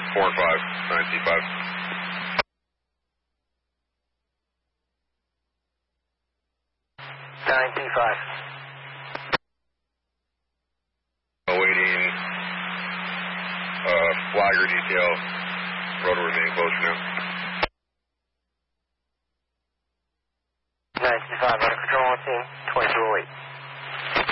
4 and 5, 9C5. Awaiting flagger detail. Rotor remaining closure now.